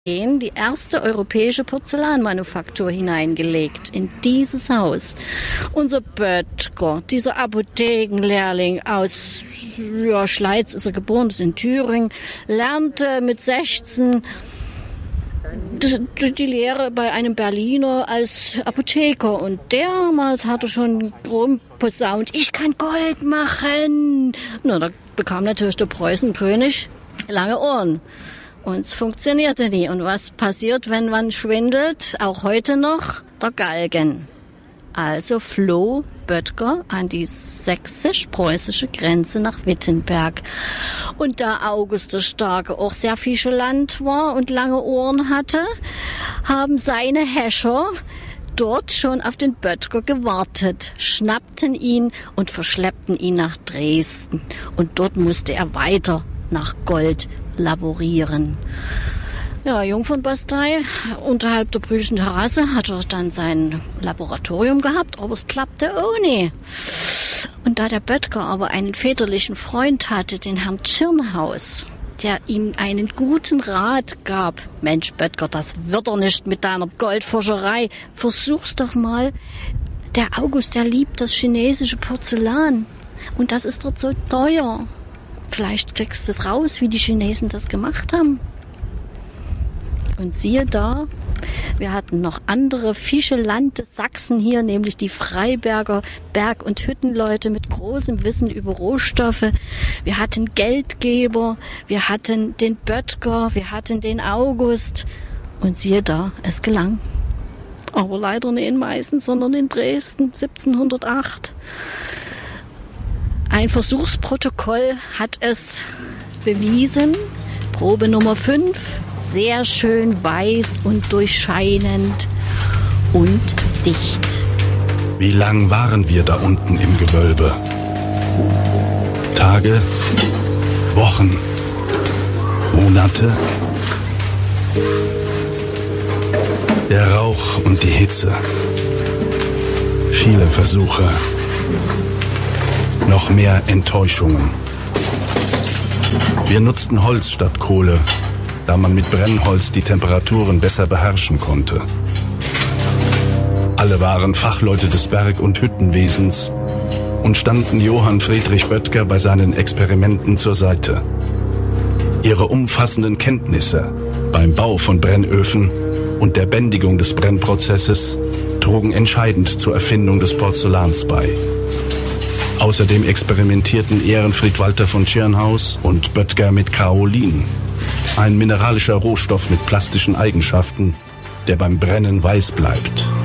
die erste europäische Porzellanmanufaktur hineingelegt in dieses Haus. Unser Böttger, dieser Apothekenlehrling aus Schleiz ist er geboren, ist in Thüringen, lernte mit 16 die Lehre bei einem Berliner als Apotheker. Und damals hat er schon rumposaunt, ich kann Gold machen. Na, da bekam natürlich der Preußenkönig lange Ohren. Und es funktionierte nie. Und was passiert, wenn man schwindelt? Auch heute noch der Galgen. Also floh Böttger an die sächsisch-preußische Grenze nach Wittenberg. Und da August der Starke auch sehr vigilant war und lange Ohren hatte, haben seine Häscher dort schon auf den Böttger gewartet, schnappten ihn und verschleppten ihn nach Dresden. Und dort musste er weiter nach Gold laborieren. Ja, Jung von Bastei, unterhalb der Brühlischen Terrasse, hat er dann sein Laboratorium gehabt, aber es klappte ohne. Und da der Böttger aber einen väterlichen Freund hatte, den Herrn Tschirnhaus, der ihm einen guten Rat gab. Mensch, Böttger, das wird er nicht mit deiner Goldforscherei. Versuch's doch mal. Der August, der liebt das chinesische Porzellan. Und das ist dort so teuer. Vielleicht kriegst du es raus, wie die Chinesen das gemacht haben. Und siehe da, wir hatten noch andere vigilante Sachsen hier, nämlich die Freiberger Berg- und Hüttenleute mit großem Wissen über Rohstoffe. Wir hatten Geldgeber, wir hatten den Böttger, wir hatten den August. Und siehe da, es gelang. Aber leider nicht in Meißen, sondern in Dresden, 1708. Ein Versuchsprotokoll hat es bewiesen. Probe Nummer 5, sehr schön weiß und durchscheinend und dicht. Wie lang waren wir da unten im Gewölbe? Tage, Wochen, Monate? Der Rauch und die Hitze. Viele Versuche. Noch mehr Enttäuschungen. Wir nutzten Holz statt Kohle, da man mit Brennholz die Temperaturen besser beherrschen konnte. Alle waren Fachleute des Berg- und Hüttenwesens und standen Johann Friedrich Böttger bei seinen Experimenten zur Seite. Ihre umfassenden Kenntnisse beim Bau von Brennöfen und der Bändigung des Brennprozesses trugen entscheidend zur Erfindung des Porzellans bei. Außerdem experimentierten Ehrenfried Walter von Tschirnhaus und Böttger mit Kaolin, ein mineralischer Rohstoff mit plastischen Eigenschaften, der beim Brennen weiß bleibt.